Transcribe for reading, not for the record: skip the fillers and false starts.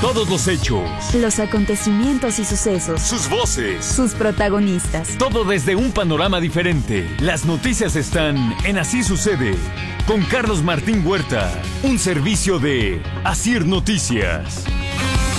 Todos los hechos, los acontecimientos y sucesos, sus voces, sus protagonistas. todo desde un panorama diferente. Las noticias están en Así Sucede, con Carlos Martín Huerta, un servicio de Asir Noticias.